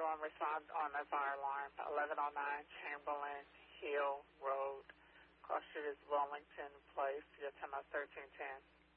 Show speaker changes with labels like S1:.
S1: 911 respond on a fire alarm. 1109 Chamberlain Hill Road. Call street is Wellington Place. Your time is 1310.